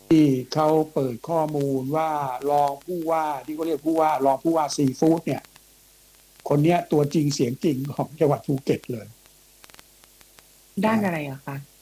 ที่เขาเปิดข้อมูลว่ารองผู้ว่าที่เขาเรียกผู้ว่ารองผู้ว่าซีฟู้ดเนี่ยคนเนี้ยตัวจริงเสียงจริงของจังหวัดภูเก็ตเลยด้านนะอะไรอะคะ